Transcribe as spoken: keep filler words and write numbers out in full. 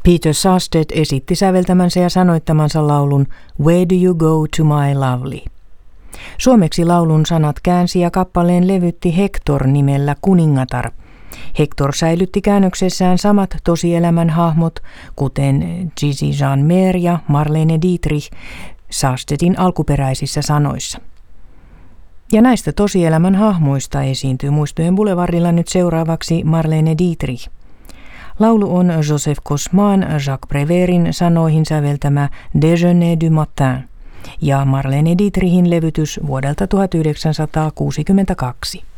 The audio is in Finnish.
Peter Sasted esitti säveltämänsä ja sanoittamansa laulun Where do you go to my lovely? Suomeksi laulun sanat käänsi ja kappaleen levytti Hector nimellä kuningatar. Hector säilytti käännöksessään samat tosielämän hahmot, kuten Gigi Jean-Mer ja Marlene Dietrich Sastedin alkuperäisissä sanoissa. Ja näistä tosielämän hahmoista esiintyy Muistojen Boulevardilla nyt seuraavaksi Marlene Dietrich. Laulu on Joseph Cosman Jacques Prévertin sanoihin säveltämä Déjeuner du matin ja Marlene Dietrichin levytys vuodelta tuhatyhdeksänsataakuusikymmentäkaksi.